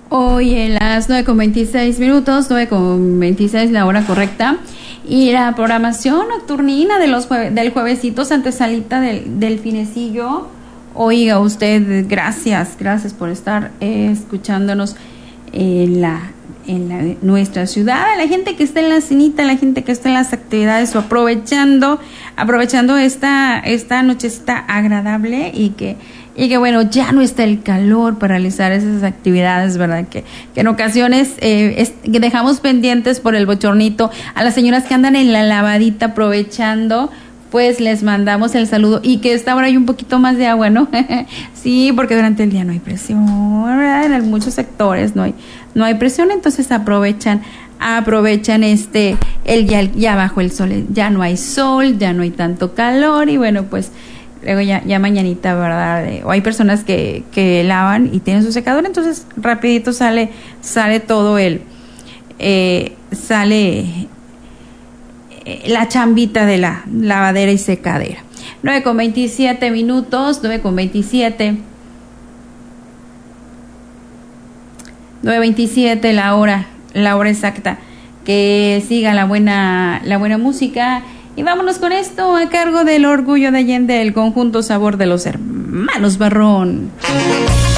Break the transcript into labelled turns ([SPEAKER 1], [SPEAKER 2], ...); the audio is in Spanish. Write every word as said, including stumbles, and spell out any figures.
[SPEAKER 1] Hoy en las nueve con veintiséis minutos, nueve con veintiséis la hora correcta. Y la programación nocturnina de los jue- del juevesitos antesalita del, del finecillo. Oiga usted, gracias, gracias por estar eh, escuchándonos en la en la, nuestra ciudad, a la gente que está en la cenita, a la gente que está en las actividades o aprovechando, aprovechando esta, esta nochecita agradable y que Y que bueno, ya no está el calor para realizar esas actividades, ¿verdad? Que, que en ocasiones eh, es, que dejamos pendientes por el bochornito. A las señoras que andan en la lavadita aprovechando, pues les mandamos el saludo. Y que esta hora hay un poquito más de agua, ¿no? Sí, porque durante el día no hay presión, ¿verdad? En muchos sectores no hay, no hay presión, entonces aprovechan aprovechan este el ya, ya bajo el sol, ya no hay sol, ya no hay tanto calor y bueno, pues luego ya, ya mañanita, ¿verdad? Eh, o hay personas que, que lavan y tienen su secador, entonces rapidito sale sale todo el eh, sale eh, la chambita de la lavadera y secadera. nueve con veintisiete minutos, nueve con veintisiete nueve veintisiete la hora, la hora exacta. Que siga la buena la buena música. Y vámonos con esto a cargo del Orgullo de Allende, el conjunto Sabor de los Hermanos Barrón.